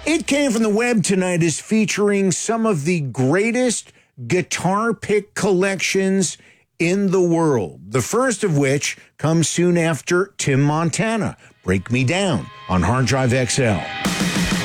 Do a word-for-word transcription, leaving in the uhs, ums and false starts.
It Came From the Web tonight is featuring some of the greatest guitar pick collections in the world. The first of which comes soon after Tim Montana. Break Me Down on Hard Drive X L.